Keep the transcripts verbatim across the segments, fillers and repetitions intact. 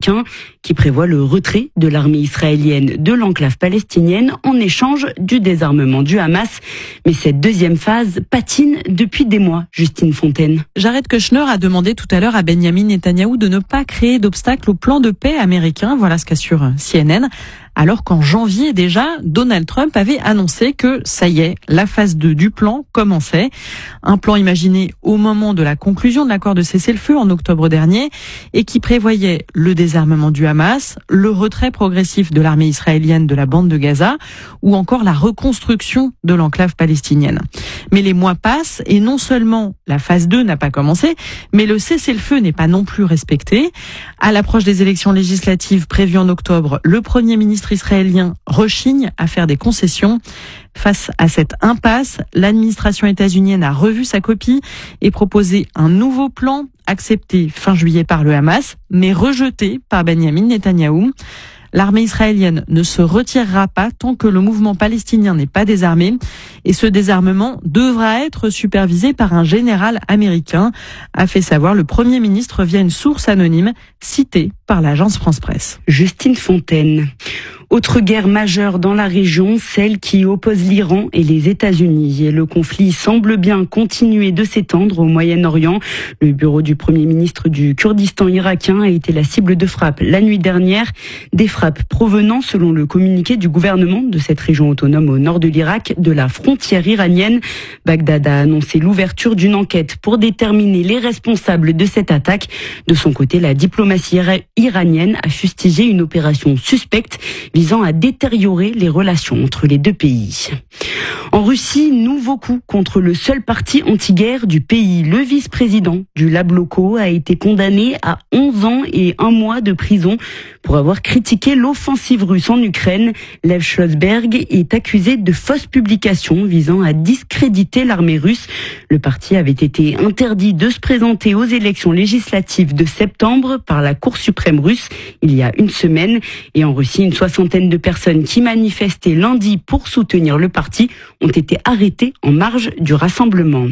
américain qui prévoit le retrait de l'armée israélienne de l'enclave palestinienne en échange du désarmement du Hamas. Mais cette deuxième phase patine depuis des mois, Justine Fontaine. Jared Kushner a demandé tout à l'heure à Benjamin Netanyahou de ne pas créer d'obstacles au plan de paix américain. Voilà ce qu'assure C N N. Alors qu'en janvier déjà, Donald Trump avait annoncé que, ça y est, la phase deux du plan commençait. Un plan imaginé au moment de la conclusion de l'accord de cessez-le-feu en octobre dernier et qui prévoyait le désarmement du Hamas, le retrait progressif de l'armée israélienne de la bande de Gaza ou encore la reconstruction de l'enclave palestinienne. Mais les mois passent et non seulement la phase deux n'a pas commencé, mais le cessez-le-feu n'est pas non plus respecté. À l'approche des élections législatives prévues en octobre, le Premier ministre israélien rechigne à faire des concessions. Face à cette impasse, l'administration états-unienne a revu sa copie et proposé un nouveau plan accepté fin juillet par le Hamas, mais rejeté par Benjamin Netanyahou. L'armée israélienne ne se retirera pas tant que le mouvement palestinien n'est pas désarmé. Et ce désarmement devra être supervisé par un général américain, a fait savoir le Premier ministre via une source anonyme citée par l'agence France-Presse. Justine Fontaine. Autre guerre majeure dans la région, celle qui oppose l'Iran et les États-Unis. Et le conflit semble bien continuer de s'étendre au Moyen-Orient. Le bureau du Premier ministre du Kurdistan irakien a été la cible de frappes la nuit dernière. Des frappes provenant, selon le communiqué du gouvernement de cette région autonome au nord de l'Irak, de la frontière iranienne. Bagdad a annoncé l'ouverture d'une enquête pour déterminer les responsables de cette attaque. De son côté, la diplomatie iranienne a fustigé une opération suspecte visant à détériorer les relations entre les deux pays. En Russie, nouveau coup contre le seul parti anti-guerre du pays. Le vice-président du Yabloko a été condamné à onze ans et un mois de prison pour avoir critiqué l'offensive russe en Ukraine. Lev Schlossberg est accusé de fausses publications visant à discréditer l'armée russe. Le parti avait été interdit de se présenter aux élections législatives de septembre par la Cour suprême russe il y a une semaine. Et en Russie, une soixantaine de personnes qui manifestaient lundi pour soutenir le parti ont été arrêtées en marge du rassemblement.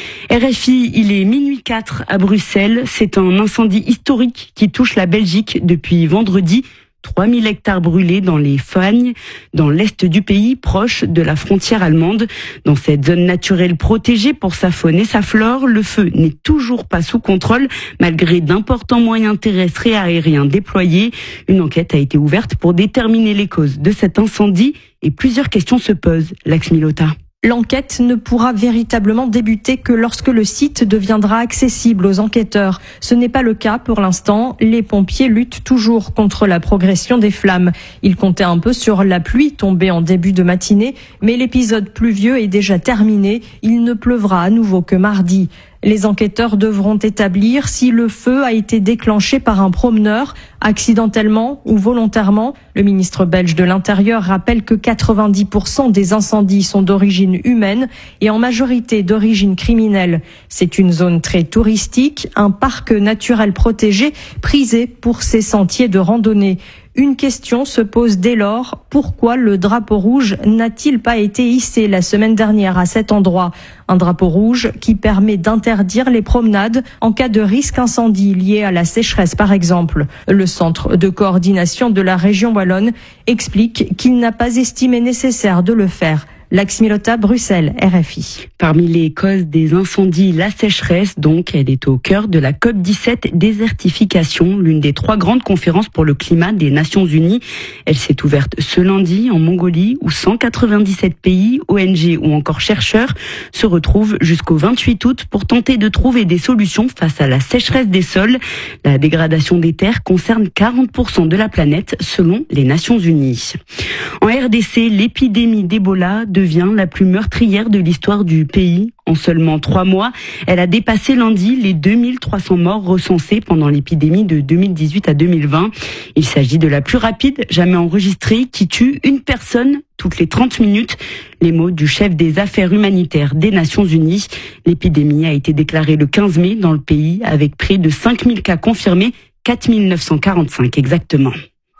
R F I, il est minuit quatre à Bruxelles. C'est un incendie historique qui touche la Belgique depuis vendredi. trois mille hectares brûlés dans les Fagnes, dans l'est du pays, proche de la frontière allemande. Dans cette zone naturelle protégée pour sa faune et sa flore, le feu n'est toujours pas sous contrôle, malgré d'importants moyens terrestres et aériens déployés. Une enquête a été ouverte pour déterminer les causes de cet incendie et plusieurs questions se posent. Lax Milota. L'enquête ne pourra véritablement débuter que lorsque le site deviendra accessible aux enquêteurs. Ce n'est pas le cas pour l'instant. Les pompiers luttent toujours contre la progression des flammes. Ils comptaient un peu sur la pluie tombée en début de matinée, mais l'épisode pluvieux est déjà terminé. Il ne pleuvra à nouveau que mardi. Les enquêteurs devront établir si le feu a été déclenché par un promeneur, accidentellement ou volontairement. Le ministre belge de l'Intérieur rappelle que quatre-vingt-dix pour cent des incendies sont d'origine humaine et en majorité d'origine criminelle. C'est une zone très touristique, un parc naturel protégé, prisé pour ses sentiers de randonnée. Une question se pose dès lors, pourquoi le drapeau rouge n'a-t-il pas été hissé la semaine dernière à cet endroit? Un drapeau rouge qui permet d'interdire les promenades en cas de risque incendie lié à la sécheresse par exemple. Le centre de coordination de la région wallonne explique qu'il n'a pas estimé nécessaire de le faire. Lax Milota, Bruxelles, R F I. Parmi les causes des incendies, la sécheresse, donc, elle est au cœur de la COP dix-sept désertification, l'une des trois grandes conférences pour le climat des Nations Unies. Elle s'est ouverte ce lundi en Mongolie, où cent quatre-vingt-dix-sept pays, O N G ou encore chercheurs se retrouvent jusqu'au vingt-huit août pour tenter de trouver des solutions face à la sécheresse des sols. La dégradation des terres concerne quarante pour cent de la planète, selon les Nations Unies. En R D C, l'épidémie d'Ebola de devient la plus meurtrière de l'histoire du pays. En seulement trois mois, elle a dépassé lundi les deux mille trois cents morts recensés pendant l'épidémie de deux mille dix-huit à deux mille vingt. Il s'agit de la plus rapide jamais enregistrée qui tue une personne toutes les trente minutes. Les mots du chef des affaires humanitaires des Nations Unies. L'épidémie a été déclarée le quinze mai dans le pays avec près de cinq mille cas confirmés, quatre mille neuf cent quarante-cinq exactement.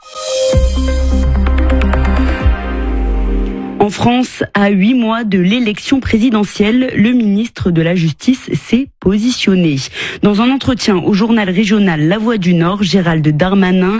En France, à huit mois de l'élection présidentielle, le ministre de la Justice s'est positionné. Dans un entretien au journal régional La Voix du Nord, Gérald Darmanin